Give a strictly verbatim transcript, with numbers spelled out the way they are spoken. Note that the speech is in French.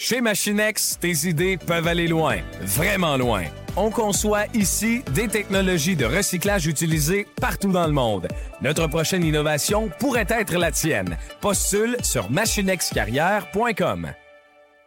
Chez Machinex, tes idées peuvent aller loin, vraiment loin. On conçoit ici des technologies de recyclage utilisées partout dans le monde. Notre prochaine innovation pourrait être la tienne. Postule sur machinexcarrière point com.